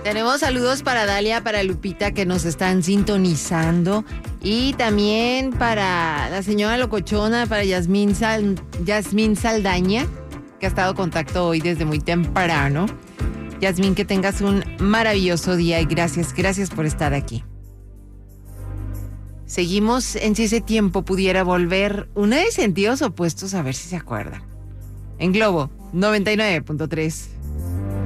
Tenemos saludos para Dalia, para Lupita que nos están sintonizando y también para la señora Locochona, para Yasmín Saldaña, que ha estado en contacto hoy desde muy temprano. Yasmín, que tengas un maravilloso día y gracias por estar aquí. Seguimos en Si ese tiempo pudiera volver, una de sentidos opuestos, a ver si se acuerdan. En Globo 99.3.